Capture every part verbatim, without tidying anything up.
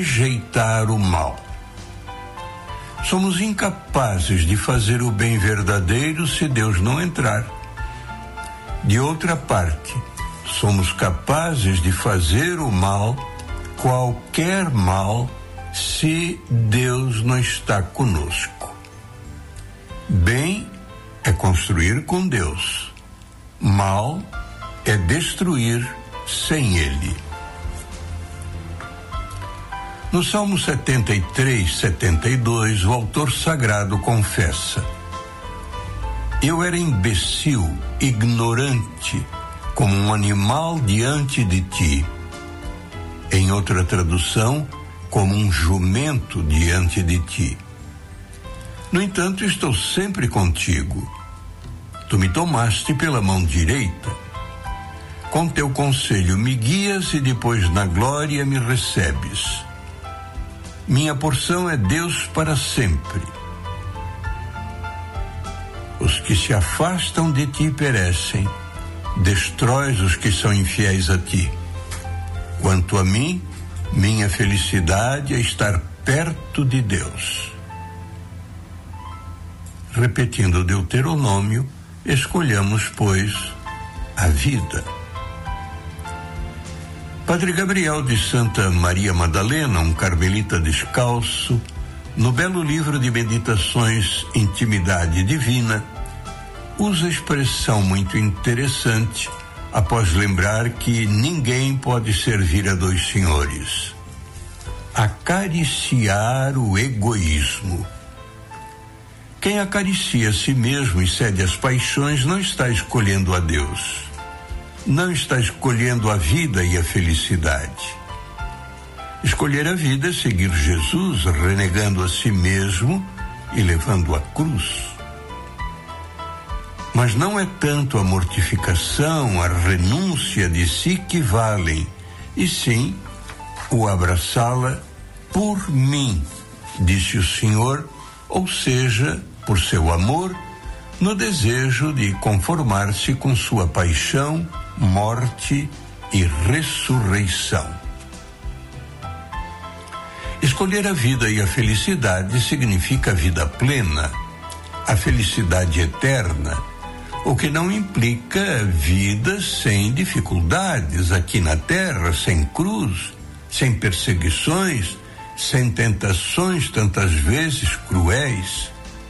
rejeitar o mal. Somos incapazes de fazer o bem verdadeiro se Deus não entrar. De outra parte, somos capazes de fazer o mal, qualquer mal, se Deus não está conosco. Bem é construir com Deus. Mal é destruir sem Ele. No Salmo setenta e três, setenta e dois, o autor sagrado confessa: eu era imbecil, ignorante, como um animal diante de ti. Em outra tradução, como um jumento diante de ti. No entanto, estou sempre contigo. Tu me tomaste pela mão direita. Com teu conselho me guias e depois na glória me recebes. Minha porção é Deus para sempre. Os que se afastam de ti perecem. Destróis os que são infiéis a ti. Quanto a mim, minha felicidade é estar perto de Deus. Repetindo o Deuteronômio, escolhamos, pois, a vida. Padre Gabriel de Santa Maria Madalena, um carmelita descalço, no belo livro de meditações Intimidade Divina, usa expressão muito interessante após lembrar que ninguém pode servir a dois senhores. Acariciar o egoísmo. Quem acaricia a si mesmo e cede às paixões não está escolhendo a Deus. Não está escolhendo a vida e a felicidade. Escolher a vida é seguir Jesus, renegando a si mesmo e levando a cruz. Mas não é tanto a mortificação, a renúncia de si que valem, e sim o abraçá-la por mim, disse o Senhor, ou seja, por seu amor, no desejo de conformar-se com sua paixão, morte e ressurreição. Escolher a vida e a felicidade significa a vida plena, a felicidade eterna, o que não implica vida sem dificuldades aqui na terra, sem cruz, sem perseguições, sem tentações tantas vezes cruéis.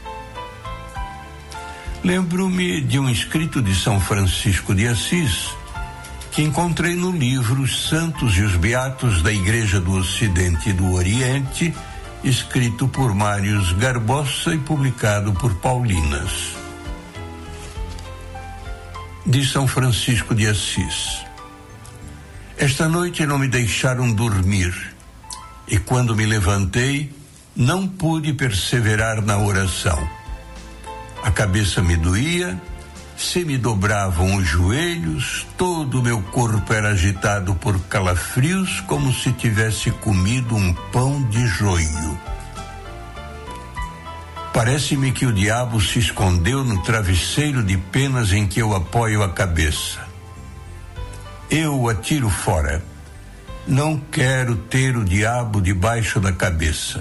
Lembro-me de um escrito de São Francisco de Assis, que encontrei no livro Os Santos e os Beatos da Igreja do Ocidente e do Oriente, escrito por Mários Garbosa e publicado por Paulinas. De São Francisco de Assis: esta noite não me deixaram dormir, e quando me levantei, não pude perseverar na oração. A cabeça me doía, se me dobravam os joelhos, todo o meu corpo era agitado por calafrios, como se tivesse comido um pão de joio. Parece-me que o diabo se escondeu no travesseiro de penas em que eu apoio a cabeça. Eu o atiro fora. Não quero ter o diabo debaixo da cabeça.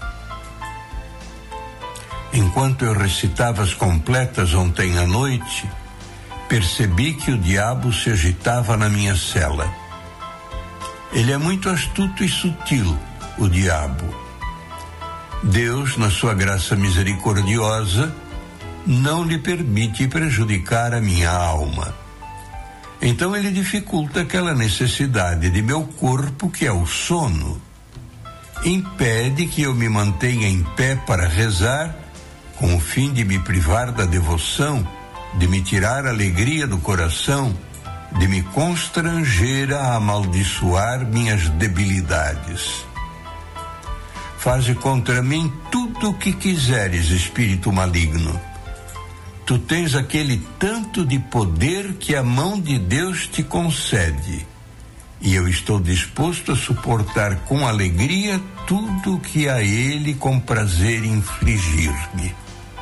Enquanto eu recitava as completas ontem à noite, percebi que o diabo se agitava na minha cela. Ele é muito astuto e sutil, o diabo. Deus, na sua graça misericordiosa, não lhe permite prejudicar a minha alma. Então ele dificulta aquela necessidade de meu corpo, que é o sono. Impede que eu me mantenha em pé para rezar, com o fim de me privar da devoção, de me tirar a alegria do coração, de me constranger a amaldiçoar minhas debilidades. Faze contra mim tudo o que quiseres, espírito maligno. Tu tens aquele tanto de poder que a mão de Deus te concede, e eu estou disposto a suportar com alegria tudo o que a ele com prazer infligir-me.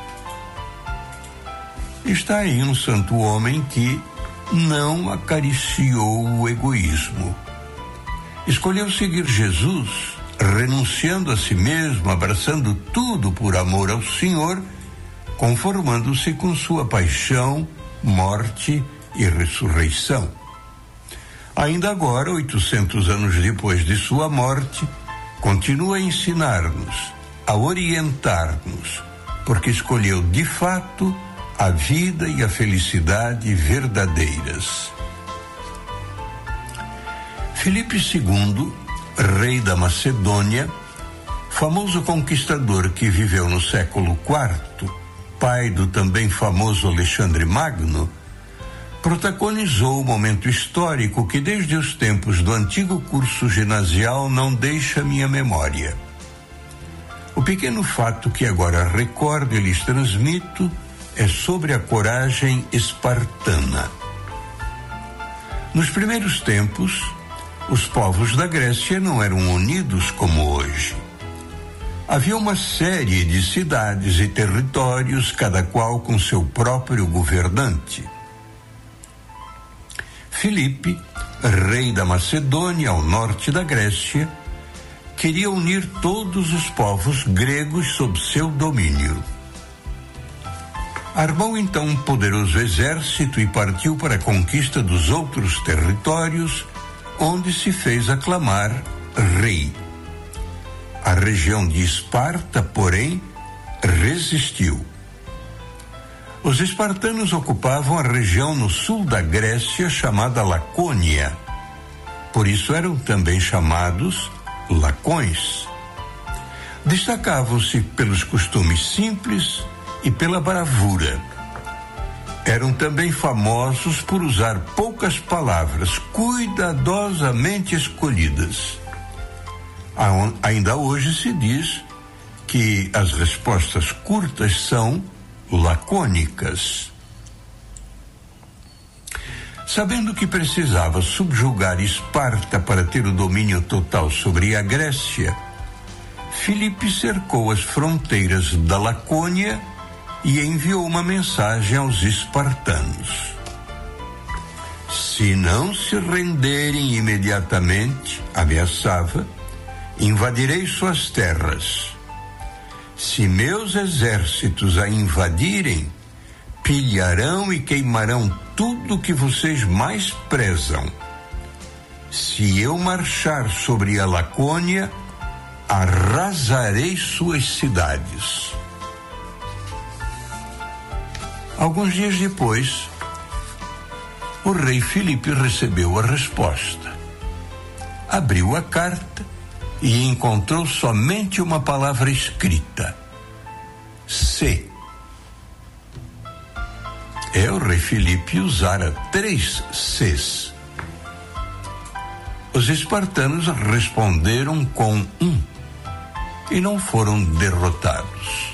Está aí um santo homem que não acariciou o egoísmo. Escolheu seguir Jesus, renunciando a si mesmo, abraçando tudo por amor ao Senhor, conformando-se com sua paixão, morte e ressurreição. Ainda agora, oitocentos anos depois de sua morte, continua a ensinar-nos, a orientar-nos, porque escolheu de fato a vida e a felicidade verdadeiras. Filipe segundo, rei da Macedônia, famoso conquistador que viveu no século quarto, pai do também famoso Alexandre Magno, protagonizou o momento histórico que desde os tempos do antigo curso ginasial não deixa minha memória. O pequeno fato que agora recordo e lhes transmito é sobre a coragem espartana. Nos primeiros tempos, os povos da Grécia não eram unidos como hoje. Havia uma série de cidades e territórios, cada qual com seu próprio governante. Filipe, rei da Macedônia, ao norte da Grécia, queria unir todos os povos gregos sob seu domínio. Armou então um poderoso exército e partiu para a conquista dos outros territórios, onde se fez aclamar rei. A região de Esparta, porém, resistiu. Os espartanos ocupavam a região no sul da Grécia chamada Lacônia. Por isso eram também chamados lacões. Destacavam-se pelos costumes simples e pela bravura. Eram também famosos por usar poucas palavras cuidadosamente escolhidas. Ainda hoje se diz que as respostas curtas são lacônicas. Sabendo que precisava subjugar Esparta para ter o domínio total sobre a Grécia, Filipe cercou as fronteiras da Lacônia e enviou uma mensagem aos espartanos: se não se renderem imediatamente, ameaçava, invadirei suas terras. Se meus exércitos a invadirem, pilharão e queimarão tudo que vocês mais prezam. Se eu marchar sobre a Lacônia, arrasarei suas cidades. Alguns dias depois, o rei Filipe recebeu a resposta. Abriu a carta e encontrou somente uma palavra escrita: se. É, o rei Filipe usara três Cs. Os espartanos responderam com um e não foram derrotados.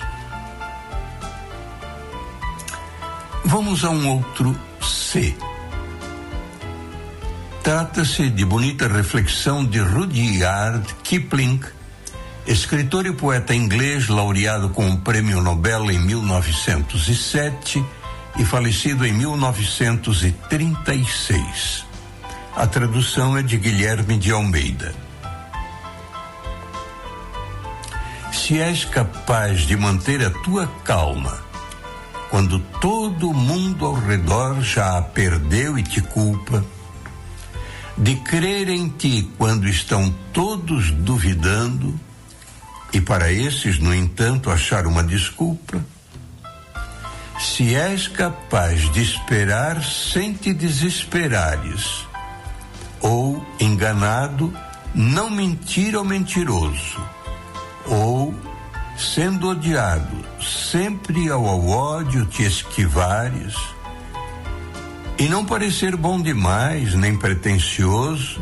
Vamos a um outro C. Trata-se de bonita reflexão de Rudyard Kipling, escritor e poeta inglês laureado com o Prêmio Nobel em mil novecentos e sete e falecido em mil novecentos e trinta e seis. A tradução é de Guilherme de Almeida. Se és capaz de manter a tua calma quando todo mundo ao redor já a perdeu e te culpa, de crer em ti quando estão todos duvidando, e para esses, no entanto, achar uma desculpa, se és capaz de esperar sem te desesperares, ou, enganado, não mentir ao mentiroso, ou, sendo odiado, sempre ao, ao ódio te esquivares, e não parecer bom demais, nem pretensioso,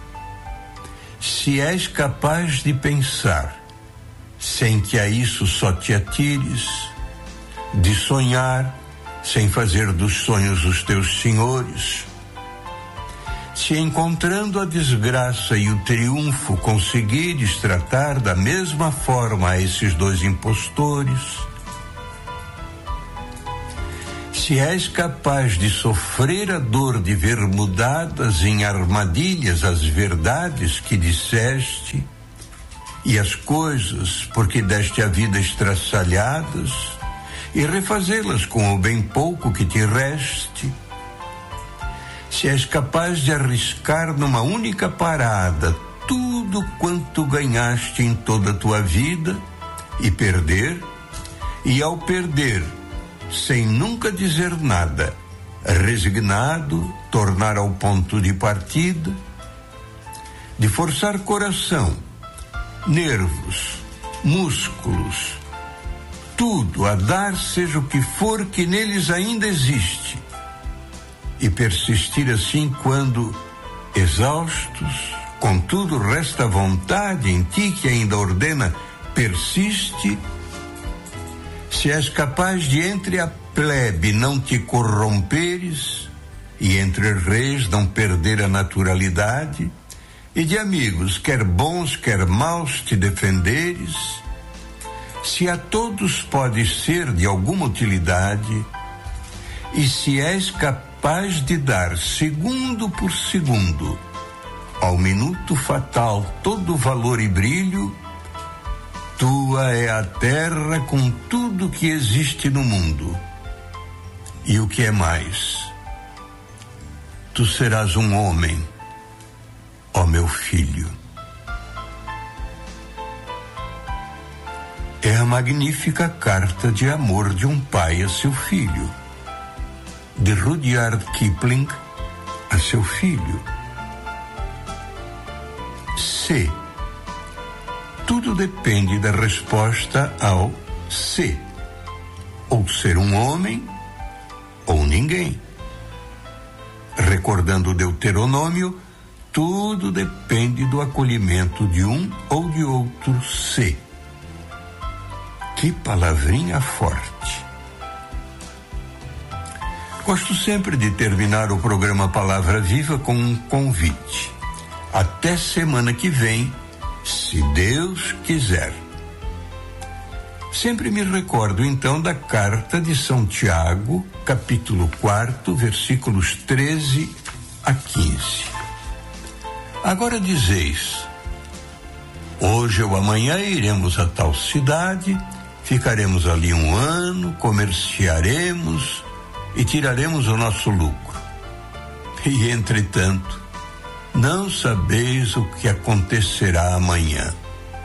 se és capaz de pensar, sem que a isso só te atires, de sonhar, sem fazer dos sonhos os teus senhores, se encontrando a desgraça e o triunfo conseguires tratar da mesma forma a esses dois impostores, se és capaz de sofrer a dor de ver mudadas em armadilhas as verdades que disseste, e as coisas, porque deste a vida estraçalhadas, e refazê-las com o bem pouco que te reste. Se és capaz de arriscar numa única parada tudo quanto ganhaste em toda a tua vida e perder, e ao perder, sem nunca dizer nada, resignado, tornar ao ponto de partida, de forçar coração, nervos, músculos, tudo a dar seja o que for que neles ainda existe, e persistir assim quando, exaustos, contudo resta vontade em ti que ainda ordena, persiste. Se és capaz de entre a plebe não te corromperes, e entre reis não perder a naturalidade, e de amigos, quer bons, quer maus, te defenderes, se a todos podes ser de alguma utilidade, e se és capaz de dar segundo por segundo ao minuto fatal todo valor e brilho, tua é a terra com tudo que existe no mundo. E o que é mais, tu serás um homem, ó meu filho. É a magnífica carta de amor de um pai a seu filho, de Rudyard Kipling a seu filho. Se. Tudo depende da resposta ao se. Ou ser um homem, ou ninguém. Recordando o Deuteronômio, tudo depende do acolhimento de um ou de outro se. Que palavrinha forte. Gosto sempre de terminar o programa Palavra Viva com um convite. Até semana que vem, se Deus quiser. Sempre me recordo então da carta de São Tiago, capítulo quarto, versículos treze a quinze. Agora dizeis: hoje ou amanhã iremos a tal cidade, ficaremos ali um ano, comerciaremos e tiraremos o nosso lucro. E entretanto, não sabeis o que acontecerá amanhã.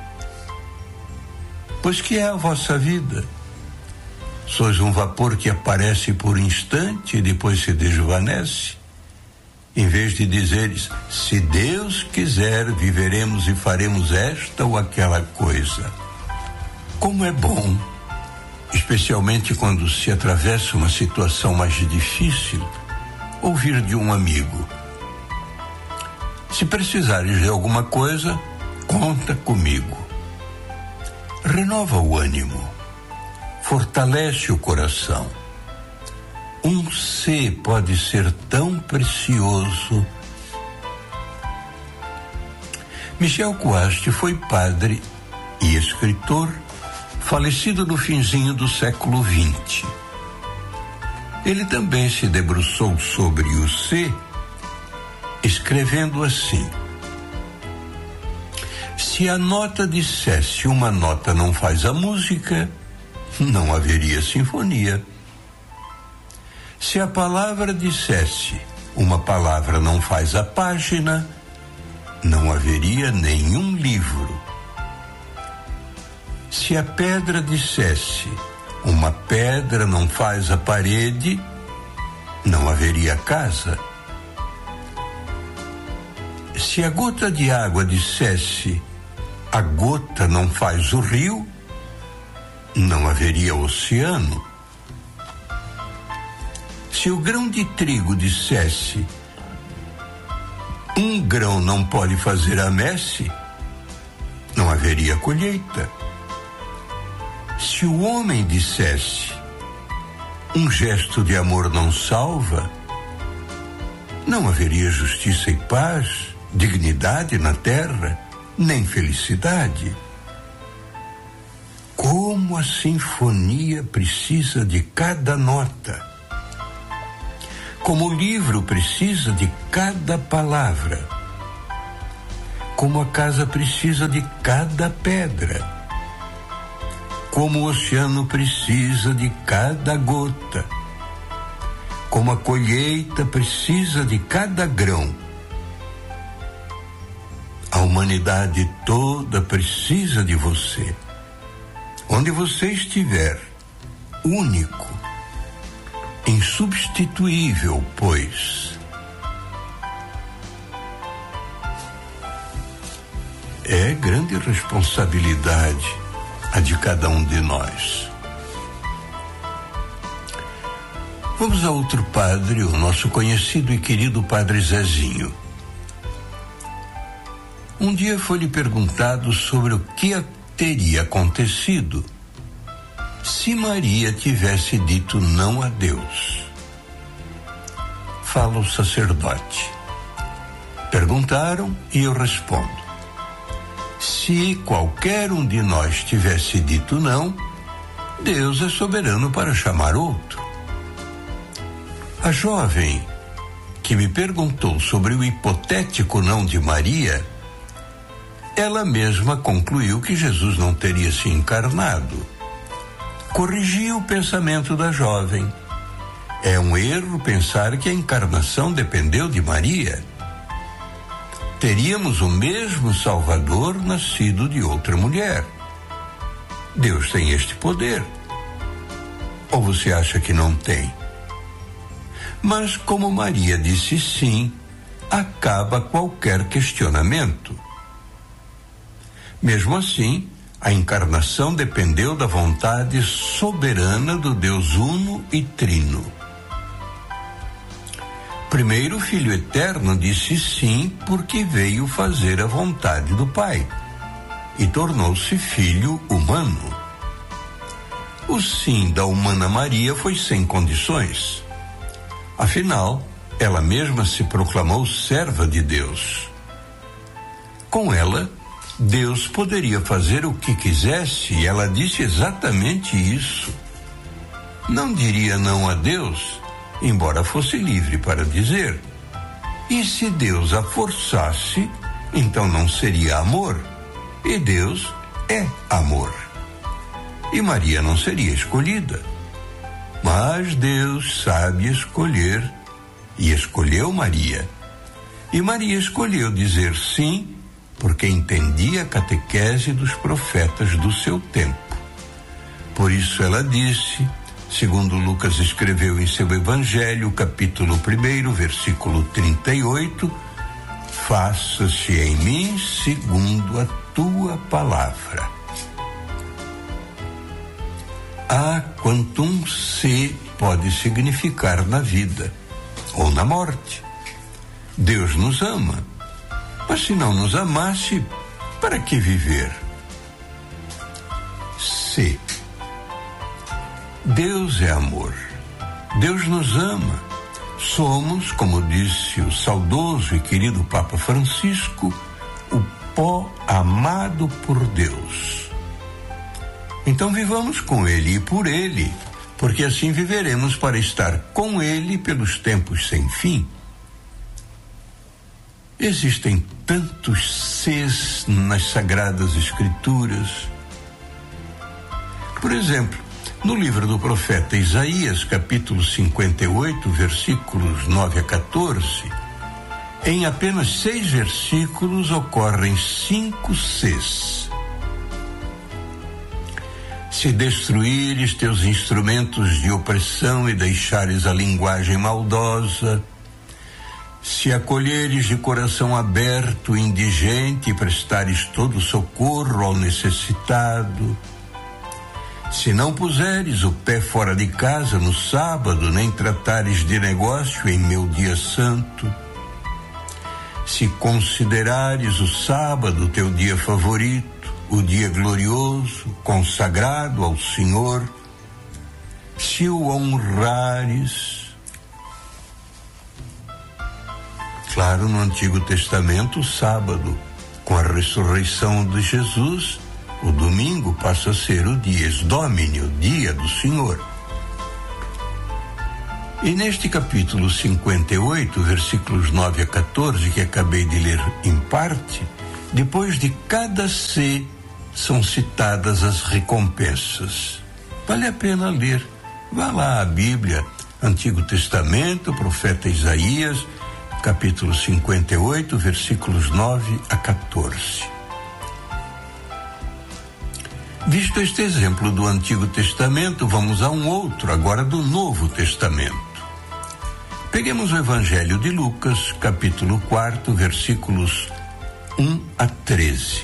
Pois que é a vossa vida? Sois um vapor que aparece por instante e depois se desvanece? Em vez de dizeres, se Deus quiser, viveremos e faremos esta ou aquela coisa. Como é bom, especialmente quando se atravessa uma situação mais difícil, ouvir de um amigo: se precisares de alguma coisa, conta comigo. Renova o ânimo, fortalece o coração. Um se pode ser tão precioso. Michel Coaste foi padre e escritor, falecido no finzinho do século vinte. Ele também se debruçou sobre o se, escrevendo assim: se a nota dissesse uma nota não faz a música, não haveria sinfonia. Se a palavra dissesse uma palavra não faz a página, não haveria nenhum livro. Se a pedra dissesse uma pedra não faz a parede, não haveria casa. Se a gota de água dissesse a gota não faz o rio, não haveria oceano. Se o grão de trigo dissesse um grão não pode fazer a messe, não haveria colheita. Se o homem dissesse um gesto de amor não salva, não haveria justiça e paz, dignidade na terra, nem felicidade. Como a sinfonia precisa de cada nota, como o livro precisa de cada palavra. como a casa precisa de cada pedra, como o oceano precisa de cada gota, como a colheita precisa de cada grão. A humanidade toda precisa de você. Onde você estiver, único, insubstituível, pois. É grande responsabilidade a de cada um de nós. Vamos a outro padre, o nosso conhecido e querido Padre Zezinho. Um dia foi-lhe perguntado sobre o que teria acontecido se Maria tivesse dito não a Deus. Fala o sacerdote. Perguntaram e eu respondo: se qualquer um de nós tivesse dito não, Deus é soberano para chamar outro. A jovem que me perguntou sobre o hipotético não de Maria, ela mesma concluiu que Jesus não teria se encarnado. Corrigiu o pensamento da jovem. É um erro pensar que a encarnação dependeu de Maria. Teríamos o mesmo Salvador nascido de outra mulher. Deus tem este poder. Ou você acha que não tem? Mas como Maria disse sim, acaba qualquer questionamento. Mesmo assim, a encarnação dependeu da vontade soberana do Deus Uno e Trino. Primeiro, o Filho Eterno disse sim porque veio fazer a vontade do Pai e tornou-se filho humano. O sim da humana Maria foi sem condições. Afinal, ela mesma se proclamou serva de Deus. Com ela, Deus poderia fazer o que quisesse e ela disse exatamente isso. Não diria não a Deus, embora fosse livre para dizer. E se Deus a forçasse, então não seria amor. E Deus é amor. E Maria não seria escolhida. Mas Deus sabe escolher e escolheu Maria. E Maria escolheu dizer sim, porque entendia a catequese dos profetas do seu tempo. Por isso ela disse, segundo Lucas escreveu em seu Evangelho, capítulo primeiro, versículo trinta e oito, faça-se em mim segundo a tua palavra. Há quanto um se pode significar na vida ou na morte. Deus nos ama. Mas se não nos amasse, para que viver? Se Deus é amor, Deus nos ama. Somos, como disse o saudoso e querido Papa Francisco, o pó amado por Deus. Então vivamos com Ele e por Ele, porque assim viveremos para estar com Ele pelos tempos sem fim. Existem tantos ses nas Sagradas Escrituras. Por exemplo, no livro do profeta Isaías, capítulo cinquenta e oito, versículos nove a quatorze, em apenas seis versículos ocorrem cinco ses. Se destruíres teus instrumentos de opressão e deixares a linguagem maldosa, se acolheres de coração aberto o indigente e prestares todo socorro ao necessitado, se não puseres o pé fora de casa no sábado, nem tratares de negócio em meu dia santo, se considerares o sábado teu dia favorito, o dia glorioso, consagrado ao Senhor, se o honrares. Claro, no Antigo Testamento, o sábado, com a ressurreição de Jesus, o domingo passa a ser o dies Domini, o dia do Senhor. E neste capítulo cinquenta e oito, versículos nove a quatorze, que acabei de ler em parte, Depois de cada C, são citadas as recompensas. Vale a pena ler. Vá lá a Bíblia, Antigo Testamento, profeta Isaías, capítulo cinquenta e oito, versículos nove a quatorze. Visto este exemplo do Antigo Testamento, vamos a um outro, agora do Novo Testamento. Peguemos o Evangelho de Lucas, capítulo quatro, versículos um a treze.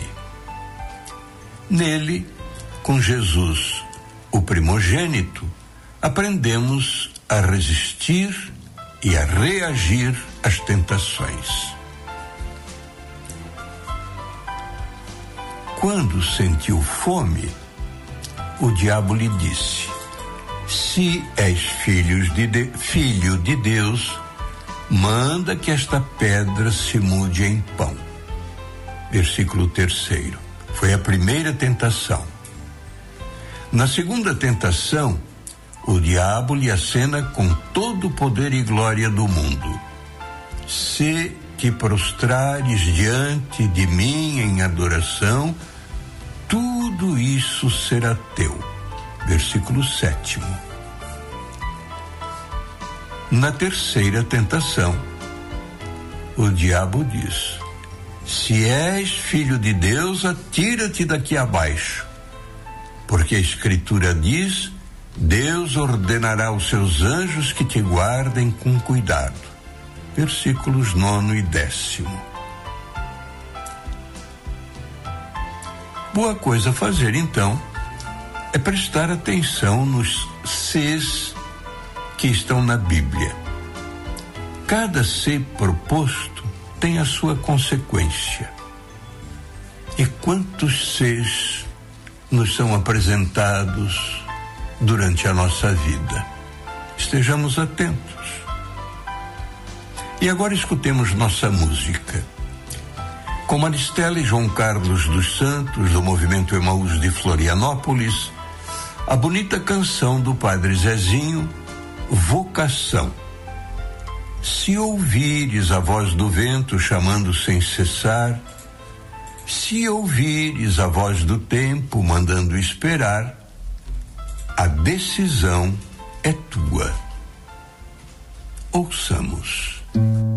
Nele, com Jesus, o primogênito, aprendemos a resistir e a reagir às tentações. Quando sentiu fome, o diabo lhe disse: se és filhos de de, filho de Deus, manda que esta pedra se mude em pão. Versículo terceiro. Foi a primeira tentação. Na segunda tentação, o diabo lhe acena com todo o poder e glória do mundo. Se te prostrares diante de mim em adoração, tudo isso será teu. Versículo sétimo. Na terceira tentação, o diabo diz: se és filho de Deus, atira-te daqui abaixo, porque a Escritura diz: Deus ordenará aos seus anjos que te guardem com cuidado. Versículos nono e décimo. Boa coisa a fazer, então, é prestar atenção nos Cs que estão na Bíblia. Cada C proposto tem a sua consequência. E quantos Cs nos são apresentados durante a nossa vida? Estejamos atentos. E agora escutemos nossa música. Com Maristela e João Carlos dos Santos, do Movimento Emaús de Florianópolis, a bonita canção do Padre Zezinho, Vocação. Se ouvires a voz do vento chamando sem cessar, se ouvires a voz do tempo mandando esperar, a decisão é tua. Ouçamos.